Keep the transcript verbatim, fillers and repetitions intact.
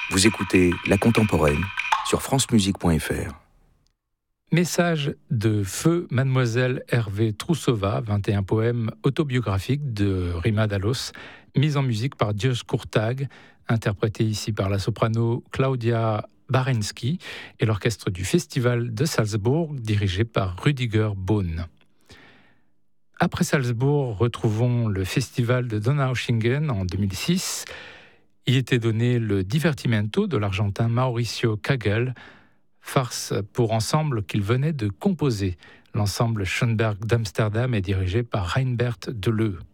Vous écoutez La Contemporaine sur francemusique point f r. Message de Feu Mademoiselle Hervé Troussova, vingt et un poèmes autobiographiques de Rima Dallos, mis en musique par Dios Kurtag, interprété ici par la soprano Claudia Barenski et l'orchestre du Festival de Salzbourg, dirigé par Rüdiger Bohn. Après Salzbourg, retrouvons le Festival de Donaueschingen en deux mille six. Y était donné le Divertimento de l'Argentin Mauricio Kagel, farce pour ensemble qu'il venait de composer. L'ensemble Schoenberg d'Amsterdam est dirigé par Reinbert Deleu.